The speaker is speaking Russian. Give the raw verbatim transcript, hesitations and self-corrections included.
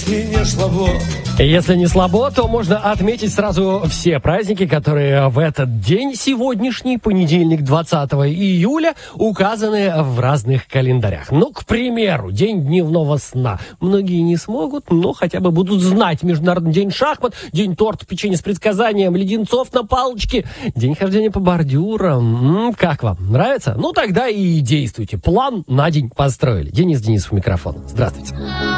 если не слабо. Если не слабо, то можно отметить сразу все праздники, которые в этот день, сегодняшний понедельник, двадцатого июля, указаны в разных календарях. Ну, к примеру, день дневного сна. Многие не смогут, но хотя бы будут знать. Международный день шахмат, день торта, печенье с предсказанием, леденцов на палочке, день хождения по бордюрам. М-м, как вам? Нравится? Ну, тогда и действуйте. План на день построили. Денис Денисов, микрофон. Здравствуйте.